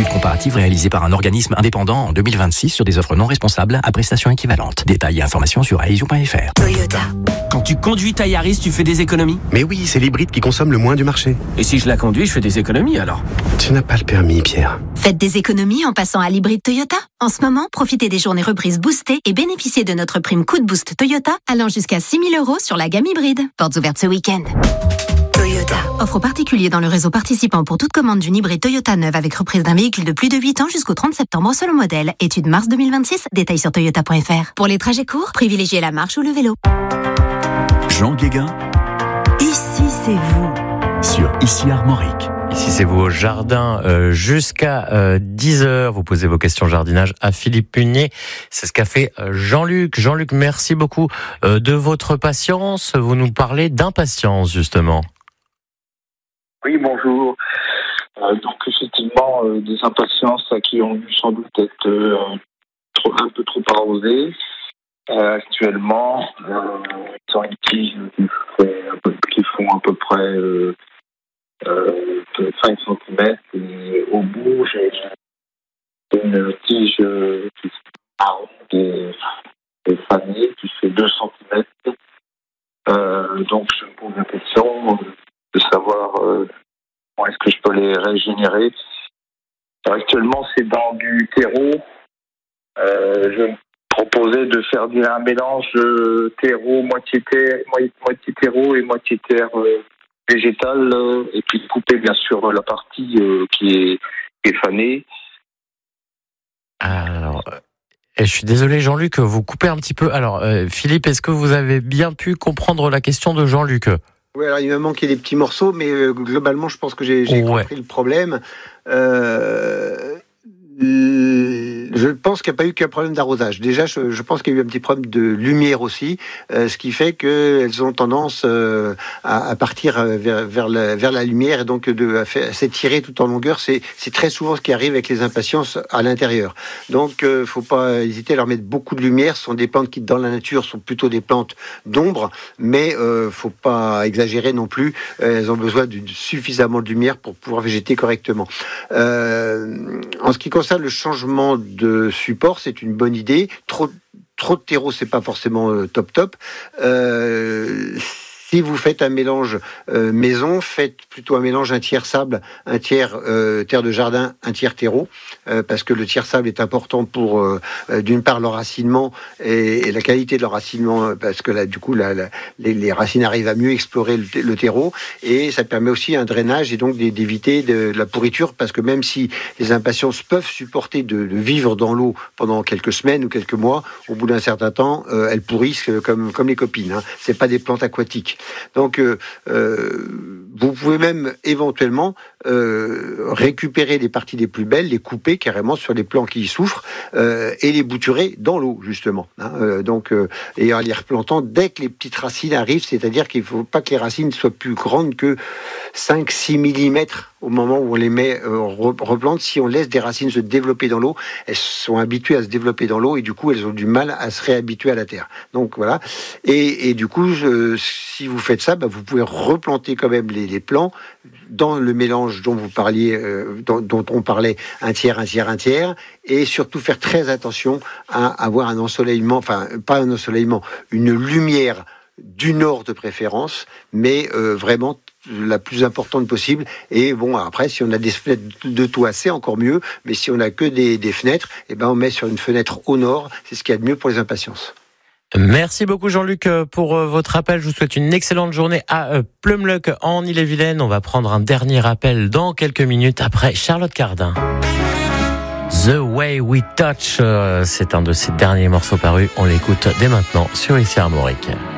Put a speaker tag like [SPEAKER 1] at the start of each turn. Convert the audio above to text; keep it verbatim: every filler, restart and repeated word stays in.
[SPEAKER 1] Étude comparative réalisée par un organisme indépendant en deux mille vingt-six sur des offres non responsables à prestations équivalentes. Détails et informations sur aesio point f r.
[SPEAKER 2] Toyota.
[SPEAKER 3] Quand tu conduis ta Yaris, tu fais des économies?
[SPEAKER 4] Mais oui, c'est l'hybride qui consomme le moins du marché.
[SPEAKER 3] Et si je la conduis, je fais des économies alors?
[SPEAKER 4] Tu n'as pas le permis, Pierre.
[SPEAKER 2] Faites des économies en passant à l'hybride Toyota. En ce moment, profitez des journées reprises boostées et bénéficiez de notre prime coup de boost Toyota allant jusqu'à six mille euros sur la gamme hybride. Portes ouvertes ce week-end. Toyota. Offre aux particuliers dans le réseau participant pour toute commande d'une hybride Toyota neuve avec reprise d'un véhicule de plus de huit ans jusqu'au trente septembre selon modèle. Étude mars deux mille vingt-six. Détails sur toyota point f r. Pour les trajets courts, privilégiez la marche ou le vélo.
[SPEAKER 5] Jean Guéguin.
[SPEAKER 2] Ici, c'est vous.
[SPEAKER 5] Sur Ici Armorique.
[SPEAKER 6] Ici, c'est vous au jardin euh, jusqu'à euh, dix heures. Vous posez vos questions jardinage à Philippe Punier. C'est ce qu'a fait euh, Jean-Luc. Jean-Luc, merci beaucoup euh, de votre patience. Vous nous parlez d'impatience, justement.
[SPEAKER 7] Oui, bonjour. Euh, donc, effectivement, euh, des impatiences à qui ont dû sans doute être euh, trop, un peu trop arrosées. Euh, actuellement, euh, ils ont une tige qui, fait un peu, qui font à peu près euh, euh, cinq centimètres et au bout, j'ai une tige euh, qui est et, et fanée qui fait deux centimètres. Euh, donc, je me pose la question de savoir euh, comment est-ce que je peux les régénérer. Alors, actuellement, c'est dans du terreau. Euh, je me proposais de faire un mélange de terreau, moitié, terre, moitié terreau et moitié terre euh, végétale, euh, et puis couper bien sûr la partie euh, qui, est, qui est fanée.
[SPEAKER 6] Alors, et je suis désolé Jean-Luc, vous coupez un petit peu. Alors, euh, Philippe, est-ce que vous avez bien pu comprendre la question de Jean-Luc ?
[SPEAKER 8] Oui, alors il m'a manqué des petits morceaux, mais euh, globalement, je pense que j'ai, j'ai
[SPEAKER 6] ouais.
[SPEAKER 8] compris le problème. Euh, je pense qu'il n'y a pas eu qu'un problème d'arrosage. Déjà, je, je pense qu'il y a eu un petit problème de lumière aussi, euh, ce qui fait qu'elles ont tendance euh, à, à partir vers, vers, la, vers la lumière et donc de, à, faire, à s'étirer tout en longueur. C'est, c'est très souvent ce qui arrive avec les impatiences à l'intérieur. Donc, il euh, ne faut pas hésiter à leur mettre beaucoup de lumière. Ce sont des plantes qui, dans la nature, sont plutôt des plantes d'ombre, mais il euh, ne faut pas exagérer non plus. Elles ont besoin de suffisamment de lumière pour pouvoir végéter correctement. Euh, en ce qui concerne le changement de support, c'est une bonne idée. Trop, trop de terreau, c'est pas forcément euh, top top. Euh, si vous faites un mélange euh, maison, faites plutôt un mélange un tiers sable, un tiers euh, terre de jardin, un tiers terreau, euh, parce que le tiers sable est important pour, euh, d'une part, l'enracinement et, et la qualité de l'enracinement, parce que là, du coup, la, la, les, les racines arrivent à mieux explorer le, le terreau, et ça permet aussi un drainage et donc d'éviter de, de la pourriture, parce que même si les impatiences peuvent supporter de, de vivre dans l'eau pendant quelques semaines ou quelques mois, au bout d'un certain temps, euh, elles pourrissent comme, comme les copines. Hein. C'est pas des plantes aquatiques. Donc, euh, euh, vous pouvez même éventuellement euh, récupérer les parties les plus belles, les couper carrément sur les plants qui y souffrent euh, et les bouturer dans l'eau, justement. Hein. Euh, donc, euh, et en les replantant dès que les petites racines arrivent, c'est-à-dire qu'il ne faut pas que les racines soient plus grandes que cinq à six millimètres au moment où on les met, euh, replante. Si on laisse des racines se développer dans l'eau, elles sont habituées à se développer dans l'eau et du coup, elles ont du mal à se réhabituer à la terre. Donc, voilà. Et, et du coup, je, si vous faites ça, bah, vous pouvez replanter quand même les, les plants dans le mélange dont vous parliez, euh, dont, dont on parlait, un tiers, un tiers, un tiers, et surtout faire très attention à avoir un ensoleillement, enfin, pas un ensoleillement, une lumière du nord de préférence, mais euh, vraiment la plus importante possible. Et bon, après, si on a des fenêtres de toit, c'est encore mieux, mais si on n'a que des, des fenêtres, eh ben, on met sur une fenêtre au nord, c'est ce qu'il y a de mieux pour les impatiences.
[SPEAKER 6] Merci beaucoup Jean-Luc pour votre appel. Je vous souhaite une excellente journée à Plumluck en Ille-et-Vilaine. On va prendre un dernier appel dans quelques minutes après Charlotte Cardin. The Way We Touch, c'est un de ses derniers morceaux parus. On l'écoute dès maintenant sur Ici Armorique.